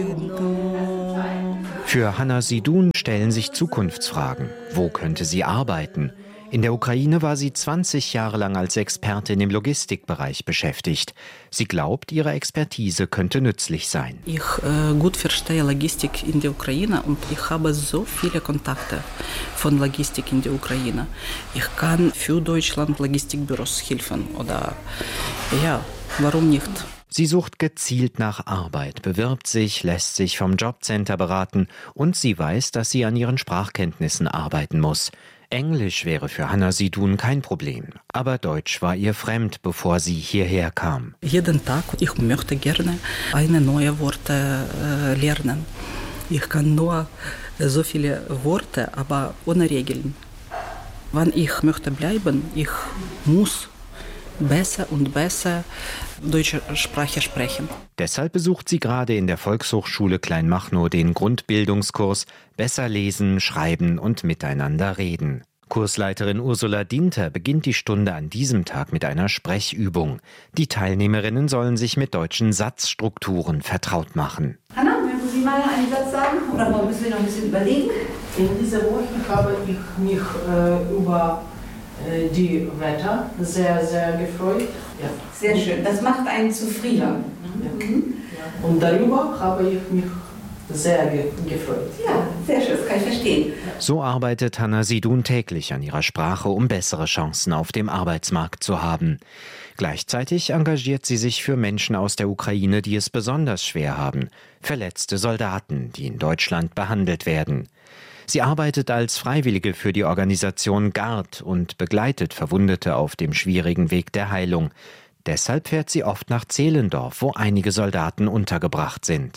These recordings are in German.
Für Hanna Sidun stellen sich Zukunftsfragen. Wo könnte sie arbeiten? In der Ukraine war sie 20 Jahre lang als Expertin im Logistikbereich beschäftigt. Sie glaubt, ihre Expertise könnte nützlich sein. Ich gut verstehe Logistik in der Ukraine und ich habe so viele Kontakte von Logistik in der Ukraine. Ich kann für Deutschland Logistikbüros helfen oder ja, warum nicht? Sie sucht gezielt nach Arbeit, bewirbt sich, lässt sich vom Jobcenter beraten und sie weiß, dass sie an ihren Sprachkenntnissen arbeiten muss. Englisch wäre für Hanna Sidun kein Problem, aber Deutsch war ihr fremd, bevor sie hierher kam. Jeden Tag, ich möchte gerne eine neue Worte lernen. Ich kann nur so viele Worte, aber ohne Regeln. Wenn ich möchte bleiben, ich muss besser und besser deutsche Sprache sprechen. Deshalb besucht sie gerade in der Volkshochschule Kleinmachnow den Grundbildungskurs Besser lesen, schreiben und miteinander reden. Kursleiterin Ursula Dinter beginnt die Stunde an diesem Tag mit einer Sprechübung. Die Teilnehmerinnen sollen sich mit deutschen Satzstrukturen vertraut machen. Hanna, mögen Sie mal einen Satz sagen? Oder müssen wir noch ein bisschen überlegen? In dieser Woche habe ich mich über die Wetter sehr, sehr gefreut. Ja. Sehr schön. Das macht einen zufrieden. Ja. Ja. Mhm. Ja. Und darüber habe ich mich sehr gefreut. Ja, sehr schön, das kann ich verstehen. So arbeitet Hanna Sidun täglich an ihrer Sprache, um bessere Chancen auf dem Arbeitsmarkt zu haben. Gleichzeitig engagiert sie sich für Menschen aus der Ukraine, die es besonders schwer haben. Verletzte Soldaten, die in Deutschland behandelt werden. Sie arbeitet als Freiwillige für die Organisation GARD und begleitet Verwundete auf dem schwierigen Weg der Heilung. Deshalb fährt sie oft nach Zehlendorf, wo einige Soldaten untergebracht sind.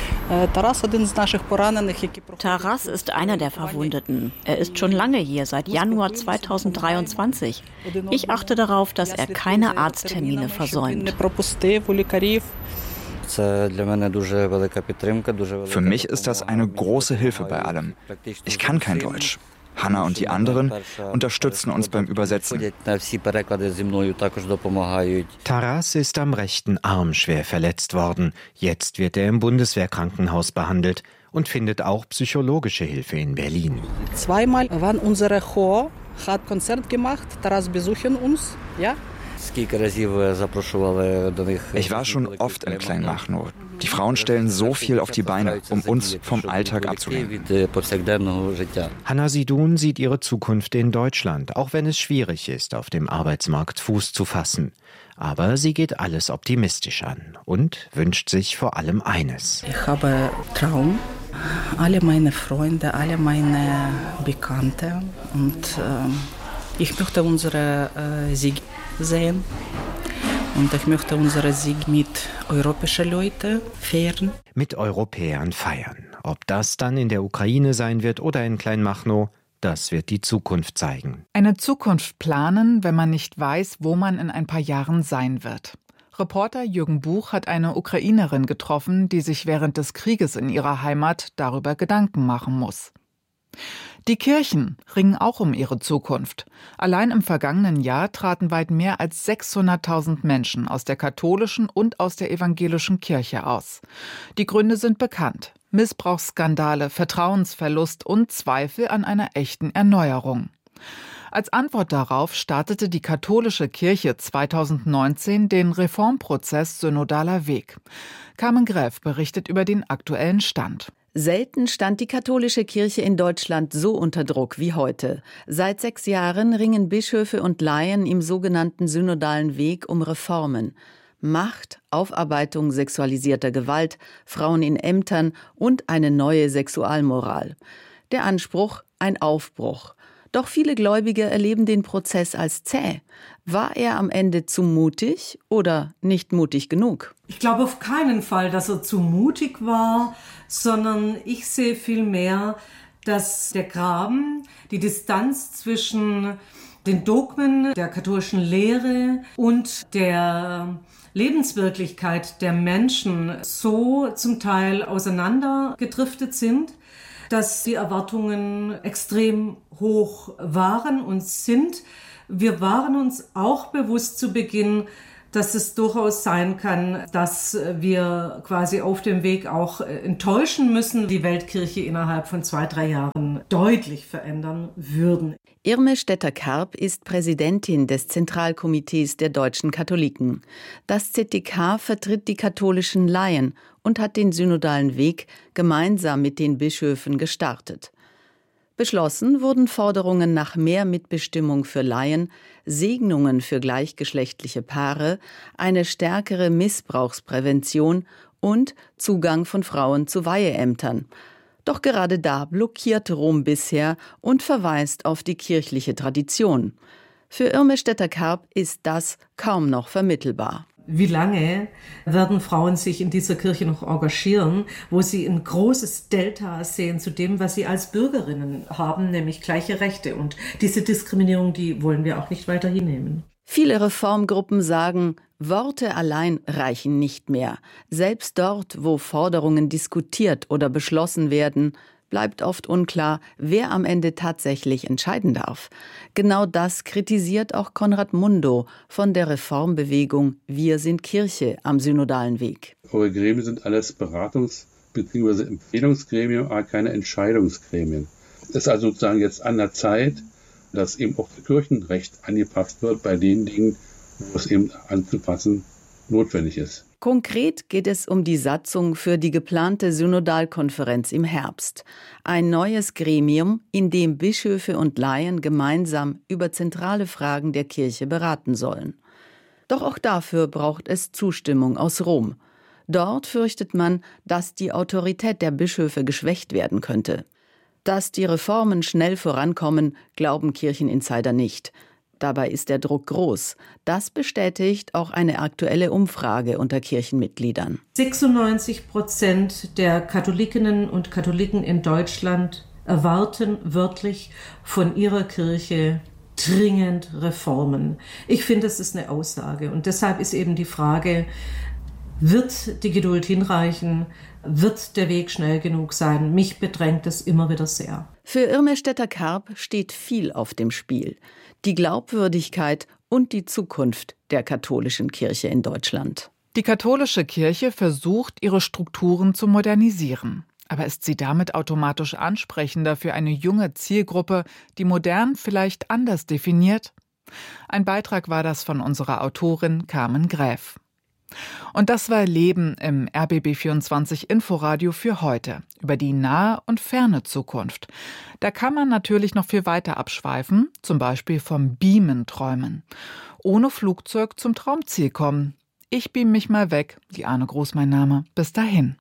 Taras ist einer der Verwundeten. Er ist schon lange hier, seit Januar 2023. Ich achte darauf, dass er keine Arzttermine versäumt. Für mich ist das eine große Hilfe bei allem. Ich kann kein Deutsch. Hanna und die anderen unterstützen uns beim Übersetzen. Taras ist am rechten Arm schwer verletzt worden. Jetzt wird er im Bundeswehrkrankenhaus behandelt und findet auch psychologische Hilfe in Berlin. Zweimal waren unsere Chor, hat Konzert gemacht, Taras besuchen uns, ja. Ich war schon oft in Kleinmachnow. Die Frauen stellen so viel auf die Beine, um uns vom Alltag abzulenken. Hanna Sidun sieht ihre Zukunft in Deutschland, auch wenn es schwierig ist, auf dem Arbeitsmarkt Fuß zu fassen. Aber sie geht alles optimistisch an und wünscht sich vor allem eines. Ich habe Traum, alle meine Freunde, alle meine Bekannte und ich möchte unsere Sieg sehen. Und ich möchte unseren Sieg mit europäischen Leuten feiern. Mit Europäern feiern. Ob das dann in der Ukraine sein wird oder in Kleinmachnow, das wird die Zukunft zeigen. Eine Zukunft planen, wenn man nicht weiß, wo man in ein paar Jahren sein wird. Reporter Jürgen Buch hat eine Ukrainerin getroffen, die sich während des Krieges in ihrer Heimat darüber Gedanken machen muss. Die Kirchen ringen auch um ihre Zukunft. Allein im vergangenen Jahr traten weit mehr als 600.000 Menschen aus der katholischen und aus der evangelischen Kirche aus. Die Gründe sind bekannt: Missbrauchsskandale, Vertrauensverlust und Zweifel an einer echten Erneuerung. Als Antwort darauf startete die katholische Kirche 2019 den Reformprozess Synodaler Weg. Carmen Greff berichtet über den aktuellen Stand. Selten stand die katholische Kirche in Deutschland so unter Druck wie heute. Seit 6 Jahren ringen Bischöfe und Laien im sogenannten synodalen Weg um Reformen. Macht, Aufarbeitung sexualisierter Gewalt, Frauen in Ämtern und eine neue Sexualmoral. Der Anspruch: ein Aufbruch. Doch viele Gläubige erleben den Prozess als zäh. War er am Ende zu mutig oder nicht mutig genug? Ich glaube auf keinen Fall, dass er zu mutig war, sondern ich sehe vielmehr, dass der Graben, die Distanz zwischen den Dogmen der katholischen Lehre und der Lebenswirklichkeit der Menschen so zum Teil auseinandergedriftet sind, dass die Erwartungen extrem hoch waren und sind. Wir waren uns auch bewusst zu Beginn, dass es durchaus sein kann, dass wir quasi auf dem Weg auch enttäuschen müssen, die Weltkirche innerhalb von 2-3 Jahren deutlich verändern würden. Irme Stetter-Karp ist Präsidentin des Zentralkomitees der deutschen Katholiken. Das ZDK vertritt die katholischen Laien und hat den synodalen Weg gemeinsam mit den Bischöfen gestartet. Beschlossen wurden Forderungen nach mehr Mitbestimmung für Laien, Segnungen für gleichgeschlechtliche Paare, eine stärkere Missbrauchsprävention und Zugang von Frauen zu Weiheämtern. Doch gerade da blockiert Rom bisher und verweist auf die kirchliche Tradition. Für Irme Stetter-Karp ist das kaum noch vermittelbar. Wie lange werden Frauen sich in dieser Kirche noch engagieren, wo sie ein großes Delta sehen zu dem, was sie als Bürgerinnen haben, nämlich gleiche Rechte. Und diese Diskriminierung, die wollen wir auch nicht weiter hinnehmen. Viele Reformgruppen sagen, Worte allein reichen nicht mehr. Selbst dort, wo Forderungen diskutiert oder beschlossen werden, bleibt oft unklar, wer am Ende tatsächlich entscheiden darf. Genau das kritisiert auch Konrad Mundo von der Reformbewegung Wir sind Kirche am synodalen Weg. Eure Gremien sind alles Beratungs- bzw. Empfehlungsgremien, aber keine Entscheidungsgremien. Es ist also sozusagen jetzt an der Zeit, dass eben auch das Kirchenrecht angepasst wird bei den Dingen, wo es eben anzupassen notwendig ist. Konkret geht es um die Satzung für die geplante Synodalkonferenz im Herbst. Ein neues Gremium, in dem Bischöfe und Laien gemeinsam über zentrale Fragen der Kirche beraten sollen. Doch auch dafür braucht es Zustimmung aus Rom. Dort fürchtet man, dass die Autorität der Bischöfe geschwächt werden könnte. Dass die Reformen schnell vorankommen, glauben Kircheninsider nicht. Dabei ist der Druck groß. Das bestätigt auch eine aktuelle Umfrage unter Kirchenmitgliedern. 96% der Katholikinnen und Katholiken in Deutschland erwarten wörtlich von ihrer Kirche dringend Reformen. Ich finde, das ist eine Aussage. Und deshalb ist eben die Frage, wird die Geduld hinreichen? Wird der Weg schnell genug sein? Mich bedrängt es immer wieder sehr. Für Irme Stetter-Karp steht viel auf dem Spiel. Die Glaubwürdigkeit und die Zukunft der katholischen Kirche in Deutschland. Die katholische Kirche versucht, ihre Strukturen zu modernisieren. Aber ist sie damit automatisch ansprechender für eine junge Zielgruppe, die modern vielleicht anders definiert? Ein Beitrag war das von unserer Autorin Carmen Gräf. Und das war Leben im RBB24 Inforadio für heute, über die nahe und ferne Zukunft. Da kann man natürlich noch viel weiter abschweifen, zum Beispiel vom Beamen träumen. Ohne Flugzeug zum Traumziel kommen. Ich beam mich mal weg, die Arne Groß mein Name. Bis dahin.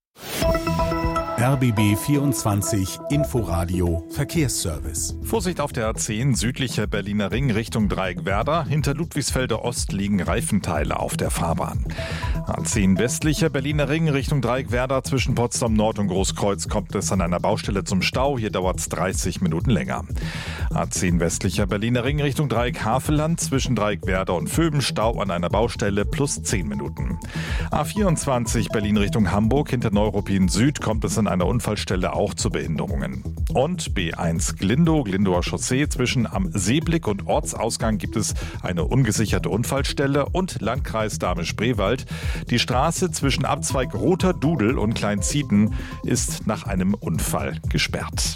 RBB24 Inforadio Verkehrsservice. Vorsicht auf der A10 südlicher Berliner Ring Richtung Dreieckwerder. Hinter Ludwigsfelder Ost liegen Reifenteile auf der Fahrbahn. A10 westlicher Berliner Ring Richtung Dreieckwerder. Zwischen Potsdam Nord und Großkreuz kommt es an einer Baustelle zum Stau. Hier dauert es 30 Minuten länger. A10 westlicher Berliner Ring Richtung Dreieck-Havelland. Zwischen Dreieckwerder und Vöben Stau an einer Baustelle plus 10 Minuten. A24 Berlin Richtung Hamburg. Hinter Neuruppin Süd kommt es an einer Unfallstelle auch zu Behinderungen. Und B1 Glindower Chaussee. Zwischen am Seeblick und Ortsausgang gibt es eine ungesicherte Unfallstelle und Landkreis Dahme-Spreewald. Die Straße zwischen Abzweig Roter Dudel und Kleinzieten ist nach einem Unfall gesperrt.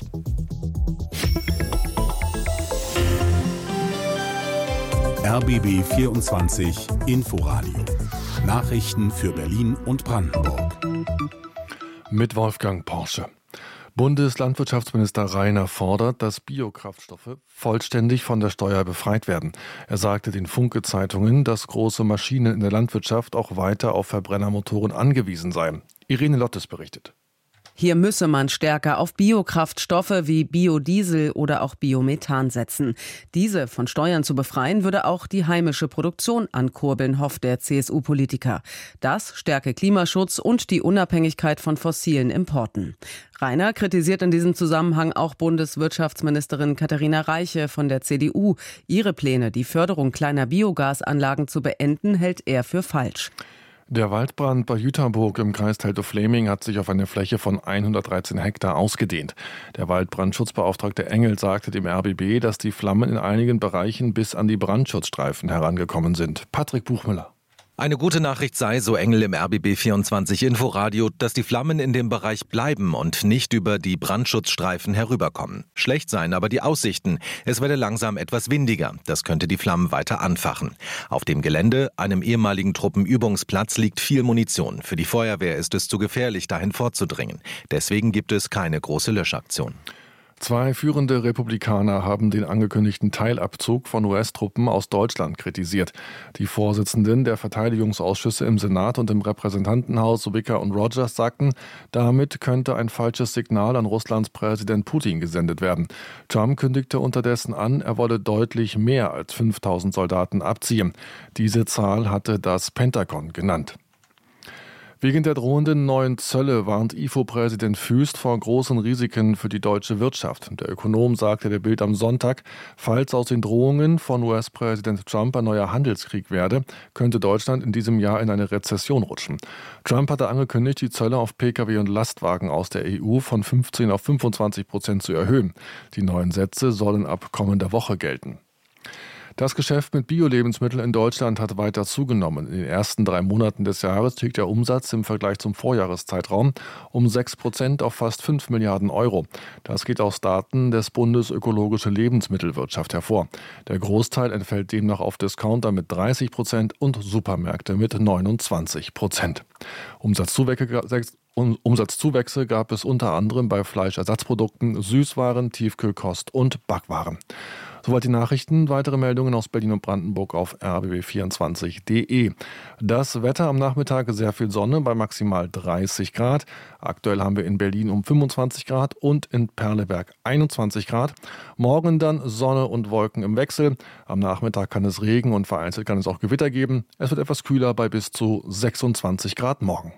RBB 24 Inforadio. Nachrichten für Berlin und Brandenburg. Mit Wolfgang Porsche. Bundeslandwirtschaftsminister Reiner fordert, dass Biokraftstoffe vollständig von der Steuer befreit werden. Er sagte den Funke-Zeitungen, dass große Maschinen in der Landwirtschaft auch weiter auf Verbrennermotoren angewiesen seien. Irene Lottes berichtet. Hier müsse man stärker auf Biokraftstoffe wie Biodiesel oder auch Biomethan setzen. Diese von Steuern zu befreien, würde auch die heimische Produktion ankurbeln, hofft der CSU-Politiker. Das stärke Klimaschutz und die Unabhängigkeit von fossilen Importen. Reiner kritisiert in diesem Zusammenhang auch Bundeswirtschaftsministerin Katharina Reiche von der CDU. Ihre Pläne, die Förderung kleiner Biogasanlagen zu beenden, hält er für falsch. Der Waldbrand bei Jüterburg im Kreis Teltow-Fläming hat sich auf eine Fläche von 113 Hektar ausgedehnt. Der Waldbrandschutzbeauftragte Engel sagte dem RBB, dass die Flammen in einigen Bereichen bis an die Brandschutzstreifen herangekommen sind. Patrick Buchmüller. Eine gute Nachricht sei, so Engel im RBB 24 Inforadio, dass die Flammen in dem Bereich bleiben und nicht über die Brandschutzstreifen herüberkommen. Schlecht seien aber die Aussichten. Es werde langsam etwas windiger. Das könnte die Flammen weiter anfachen. Auf dem Gelände, einem ehemaligen Truppenübungsplatz, liegt viel Munition. Für die Feuerwehr ist es zu gefährlich, dahin vorzudringen. Deswegen gibt es keine große Löschaktion. 2 führende Republikaner haben den angekündigten Teilabzug von US-Truppen aus Deutschland kritisiert. Die Vorsitzenden der Verteidigungsausschüsse im Senat und im Repräsentantenhaus, Wicker und Rogers, sagten, damit könnte ein falsches Signal an Russlands Präsident Putin gesendet werden. Trump kündigte unterdessen an, er wolle deutlich mehr als 5.000 Soldaten abziehen. Diese Zahl hatte das Pentagon genannt. Wegen der drohenden neuen Zölle warnt IFO-Präsident Füst vor großen Risiken für die deutsche Wirtschaft. Der Ökonom sagte der Bild am Sonntag, falls aus den Drohungen von US-Präsident Trump ein neuer Handelskrieg werde, könnte Deutschland in diesem Jahr in eine Rezession rutschen. Trump hatte angekündigt, die Zölle auf Pkw und Lastwagen aus der EU von 15% auf 25% zu erhöhen. Die neuen Sätze sollen ab kommender Woche gelten. Das Geschäft mit Bio-Lebensmitteln in Deutschland hat weiter zugenommen. In den ersten 3 Monaten des Jahres stieg der Umsatz im Vergleich zum Vorjahreszeitraum um 6% auf fast 5 Milliarden Euro. Das geht aus Daten des Bundes Ökologische Lebensmittelwirtschaft hervor. Der Großteil entfällt demnach auf Discounter mit 30% und Supermärkte mit 29%. Umsatzzuwächse gab es unter anderem bei Fleischersatzprodukten, Süßwaren, Tiefkühlkost und Backwaren. Soweit die Nachrichten. Weitere Meldungen aus Berlin und Brandenburg auf rbb24.de. Das Wetter am Nachmittag sehr viel Sonne bei maximal 30 Grad. Aktuell haben wir in Berlin um 25 Grad und in Perleberg 21 Grad. Morgen dann Sonne und Wolken im Wechsel. Am Nachmittag kann es Regen und vereinzelt kann es auch Gewitter geben. Es wird etwas kühler bei bis zu 26 Grad morgen.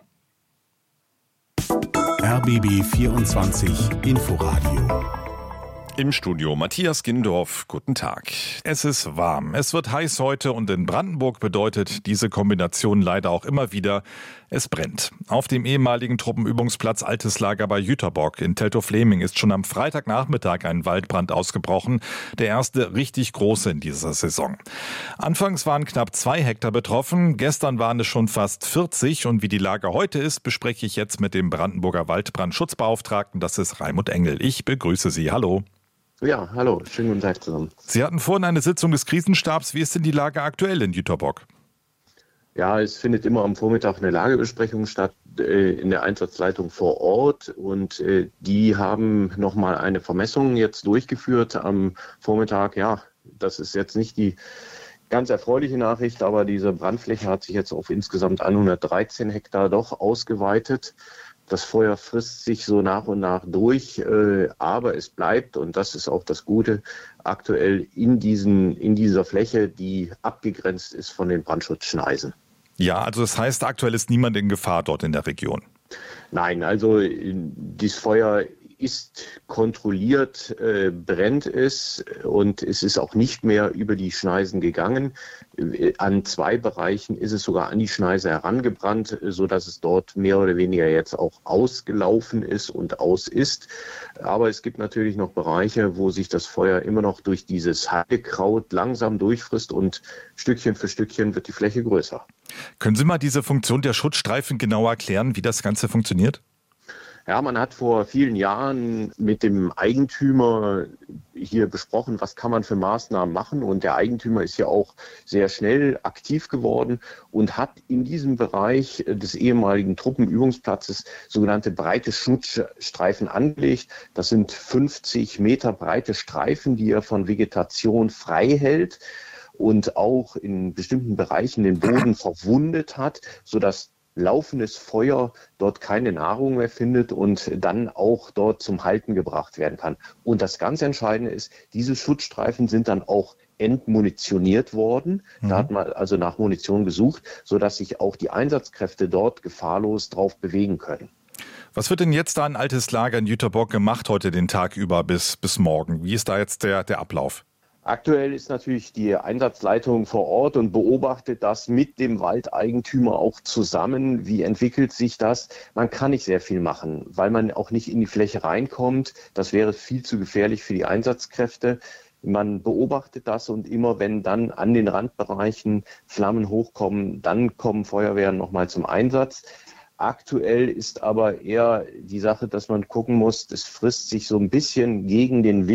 RBB 24 Inforadio. Im Studio Matthias Gindorf, guten Tag. Es ist warm, es wird heiß heute und in Brandenburg bedeutet diese Kombination leider auch immer wieder, es brennt. Auf dem ehemaligen Truppenübungsplatz Altes Lager bei Jüterbock in Teltow-Fleming ist schon am Freitagnachmittag ein Waldbrand ausgebrochen, der erste richtig große in dieser Saison. Anfangs waren knapp 2 Hektar betroffen, gestern waren es schon fast 40 und wie die Lage heute ist, bespreche ich jetzt mit dem Brandenburger Waldbrandschutzbeauftragten, das ist Raimund Engel. Ich begrüße Sie, hallo. Ja, hallo, schönen guten Tag zusammen. Sie hatten vorhin eine Sitzung des Krisenstabs. Wie ist denn die Lage aktuell in Jüterbock? Ja, es findet immer am Vormittag eine Lagebesprechung statt in der Einsatzleitung vor Ort und die haben nochmal eine Vermessung jetzt durchgeführt am Vormittag. Ja, das ist jetzt nicht die ganz erfreuliche Nachricht, aber diese Brandfläche hat sich jetzt auf insgesamt 113 Hektar doch ausgeweitet. Das Feuer frisst sich so nach und nach durch, aber es bleibt, und das ist auch das Gute, aktuell in dieser Fläche, die abgegrenzt ist von den Brandschutzschneisen. Ja, also das heißt, aktuell ist niemand in Gefahr dort in der Region? Nein, also dieses Feuer ist kontrolliert, brennt es und es ist auch nicht mehr über die Schneisen gegangen. An 2 Bereichen ist es sogar an die Schneise herangebrannt, sodass es dort mehr oder weniger jetzt auch ausgelaufen ist und aus ist. Aber es gibt natürlich noch Bereiche, wo sich das Feuer immer noch durch dieses Heidekraut langsam durchfrisst und Stückchen für Stückchen wird die Fläche größer. Können Sie mal diese Funktion der Schutzstreifen genauer erklären, wie das Ganze funktioniert? Ja, man hat vor vielen Jahren mit dem Eigentümer hier besprochen, was kann man für Maßnahmen machen. Und der Eigentümer ist ja auch sehr schnell aktiv geworden und hat in diesem Bereich des ehemaligen Truppenübungsplatzes sogenannte breite Schutzstreifen angelegt. Das sind 50 Meter breite Streifen, die er von Vegetation frei hält und auch in bestimmten Bereichen den Boden verwundet hat, sodass laufendes Feuer dort keine Nahrung mehr findet und dann auch dort zum Halten gebracht werden kann. Und das ganz Entscheidende ist, diese Schutzstreifen sind dann auch entmunitioniert worden. Da hat man also nach Munition gesucht, sodass sich auch die Einsatzkräfte dort gefahrlos drauf bewegen können. Was wird denn jetzt da in Altes Lager in Jüterbock gemacht heute den Tag über bis morgen? Wie ist da jetzt der Ablauf? Aktuell ist natürlich die Einsatzleitung vor Ort und beobachtet das mit dem Waldeigentümer auch zusammen. Wie entwickelt sich das? Man kann nicht sehr viel machen, weil man auch nicht in die Fläche reinkommt. Das wäre viel zu gefährlich für die Einsatzkräfte. Man beobachtet das und immer wenn dann an den Randbereichen Flammen hochkommen, dann kommen Feuerwehren nochmal zum Einsatz. Aktuell ist aber eher die Sache, dass man gucken muss, das frisst sich so ein bisschen gegen den Wind.